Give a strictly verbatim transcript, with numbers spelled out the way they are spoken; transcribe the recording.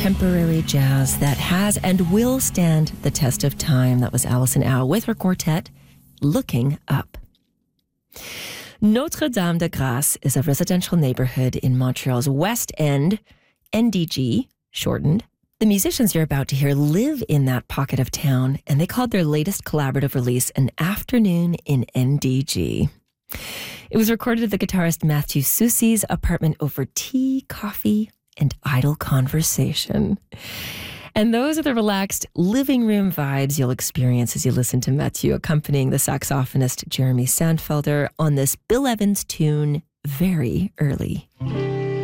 contemporary jazz that has and will stand the test of time. That was Alison Au with her quartet, Looking Up. Notre-Dame-de-Grâce is a residential neighborhood in Montreal's West End, N D G, shortened. The musicians you're about to hear live in that pocket of town, and they called their latest collaborative release An Afternoon in N D G. It was recorded at the guitarist Matthew Soucy's apartment over tea, coffee, and idle conversation. And those are the relaxed living room vibes you'll experience as you listen to Matthew accompanying the saxophonist Jeremy Sandfelder on this Bill Evans tune, Very Early.